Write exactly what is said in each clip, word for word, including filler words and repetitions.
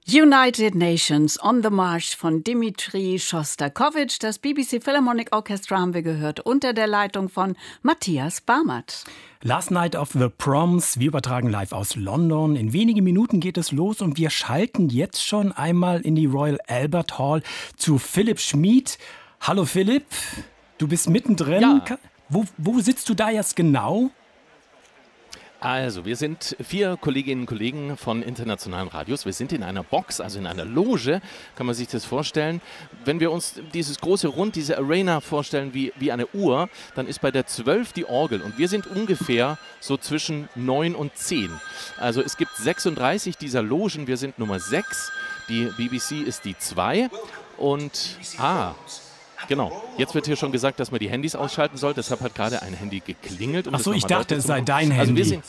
United Nations on the March von Dmitri Schostakowitsch. Das B B C Philharmonic Orchestra haben wir gehört unter der Leitung von Matthias Barmert. Last Night of the Proms, wir übertragen live aus London. In wenigen Minuten geht es los und wir schalten jetzt schon einmal in die Royal Albert Hall zu Philipp Schmid. Hallo Philipp, du bist mittendrin. Ja. Wo, wo sitzt du da jetzt genau? Also, wir sind vier Kolleginnen und Kollegen von internationalen Radios. Wir sind in einer Box, also in einer Loge, kann man sich das vorstellen. Wenn wir uns dieses große Rund, diese Arena vorstellen wie, wie eine Uhr, dann ist bei der zwölf die Orgel und wir sind ungefähr so zwischen neun und zehn. Also es gibt sechsunddreißig dieser Logen, wir sind Nummer sechs, die B B C ist die zwei und, ah... Genau. Jetzt wird hier schon gesagt, dass man die Handys ausschalten soll. Deshalb hat gerade ein Handy geklingelt. Um Ach so, ich dachte, es sei machen. dein Also Handy. wir sind,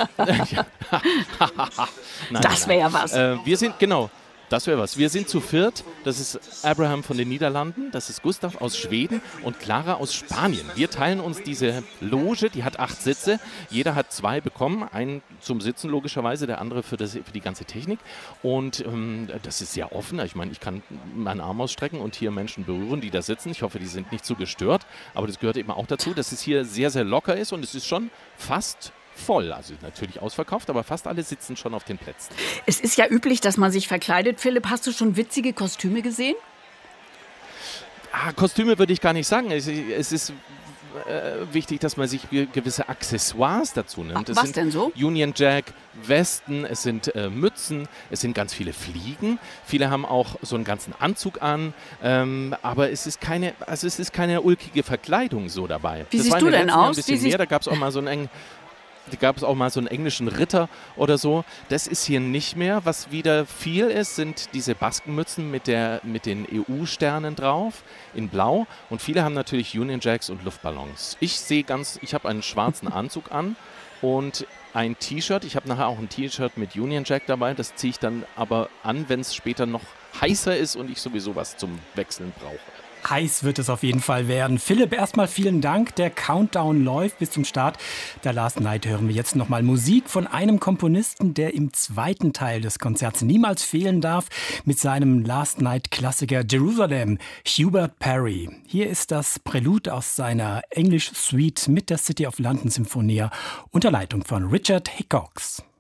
nein, Das wäre ja was. Äh, wir sind, genau, das wäre was. Wir sind zu viert. Das ist Abraham von den Niederlanden, das ist Gustav aus Schweden und Clara aus Spanien. Wir teilen uns diese Loge, die hat acht Sitze. Jeder hat zwei bekommen, einen zum Sitzen logischerweise, der andere für, das, für die ganze Technik. Und ähm, das ist sehr offen. Ich meine, ich kann meinen Arm ausstrecken und hier Menschen berühren, die da sitzen. Ich hoffe, die sind nicht zu gestört. Aber das gehört eben auch dazu, dass es hier sehr, sehr locker ist und es ist schon fast voll, also natürlich ausverkauft, aber fast alle sitzen schon auf den Plätzen. Es ist ja üblich, dass man sich verkleidet. Philipp, hast du schon witzige Kostüme gesehen? Ah, Kostüme würde ich gar nicht sagen. Es, es ist äh, wichtig, dass man sich gewisse Accessoires dazu nimmt. Ach, es was sind denn so? Union Jack, Westen, es sind äh, Mützen, es sind ganz viele Fliegen. Viele haben auch so einen ganzen Anzug an, ähm, aber es ist keine, also es ist keine ulkige Verkleidung so dabei. Wie das siehst war du in den denn letzten Jahren aus? Ein bisschen Wie mehr, da gab es auch mal so einen engen Da gab es auch mal so einen englischen Ritter oder so. Das ist hier nicht mehr. Was wieder viel ist, sind diese Baskenmützen mit, der, mit den E U-Sternen drauf in Blau. Und viele haben natürlich Union Jacks und Luftballons. Ich sehe ganz, ich habe einen schwarzen Anzug an und ein T-Shirt. Ich habe nachher auch ein T-Shirt mit Union Jack dabei. Das ziehe ich dann aber an, wenn es später noch heißer ist und ich sowieso was zum Wechseln brauche. Heiß wird es auf jeden Fall werden. Philipp, erstmal vielen Dank. Der Countdown läuft bis zum Start der Last Night. Hören wir jetzt nochmal Musik von einem Komponisten, der im zweiten Teil des Konzerts niemals fehlen darf, mit seinem Last Night-Klassiker Jerusalem, Hubert Parry. Hier ist das Prälude aus seiner English Suite mit der City of London Sinfonia unter Leitung von Richard Hickox.